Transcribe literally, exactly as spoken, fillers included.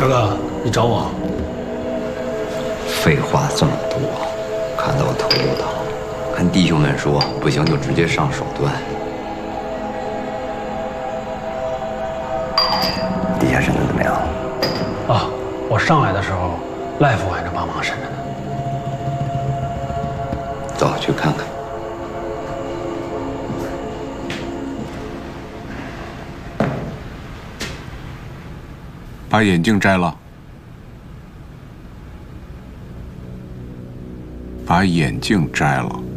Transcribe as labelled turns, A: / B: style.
A: 大哥，你找我？
B: 废话这么多，看得我头都疼。看弟兄们说不行就直接上手段。底下审的怎么样？
A: 啊，我上来的时候，赖夫还在帮忙审着呢。
B: 走，去看看。
C: 把眼镜摘了。把眼镜摘了。